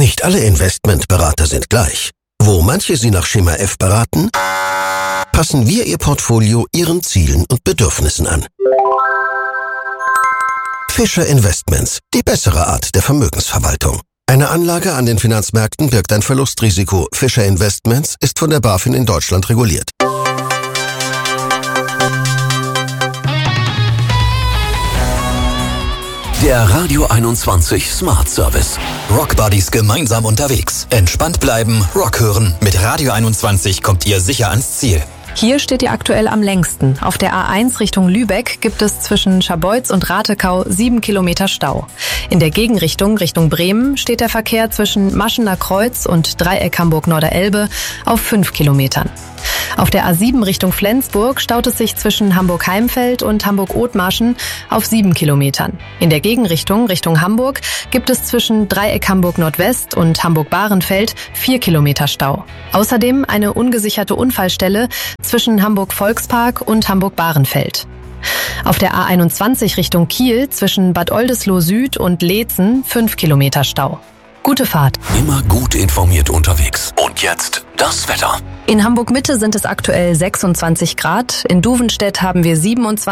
Nicht alle Investmentberater sind gleich. Wo manche Sie nach Schema F beraten, passen wir Ihr Portfolio Ihren Zielen und Bedürfnissen an. Fischer Investments, die bessere Art der Vermögensverwaltung. Eine Anlage an den Finanzmärkten birgt ein Verlustrisiko. Fischer Investments ist von der BaFin in Deutschland reguliert. Der Radio 21 Smart Service. Rock Buddies gemeinsam unterwegs. Entspannt bleiben, Rock hören. Mit Radio 21 kommt ihr sicher ans Ziel. Hier steht ihr aktuell am längsten. Auf der A1 Richtung Lübeck gibt es zwischen Scharbeutz und Ratekau 7 Kilometer Stau. In der Gegenrichtung Richtung Bremen steht der Verkehr zwischen Maschener Kreuz und Dreieck Hamburg-Nordder-Elbe auf 5 Kilometern. Auf der A7 Richtung Flensburg staut es sich zwischen Hamburg-Heimfeld und Hamburg-Othmarschen auf 7 Kilometern. In der Gegenrichtung Richtung Hamburg gibt es zwischen Dreieck Hamburg-Nordwest und Hamburg-Bahrenfeld 4 Kilometer Stau. Außerdem eine ungesicherte Unfallstelle zwischen Hamburg-Volkspark und Hamburg-Bahrenfeld. Auf der A21 Richtung Kiel zwischen Bad Oldesloe Süd und Leetzen 5 Kilometer Stau. Gute Fahrt. Immer gut informiert unterwegs. Und jetzt das Wetter. In Hamburg-Mitte sind es aktuell 26 Grad. In Duvenstedt haben wir 27